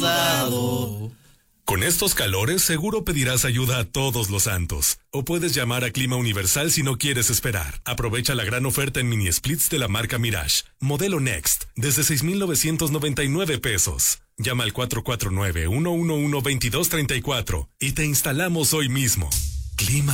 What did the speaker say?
sudado. Con estos calores seguro pedirás ayuda a todos los santos. O puedes llamar a Clima Universal si no quieres esperar. Aprovecha la gran oferta en mini splits de la marca Mirage. Modelo Next, desde 6,999 pesos. Llama al 449-111-2234 y te instalamos hoy mismo. Clima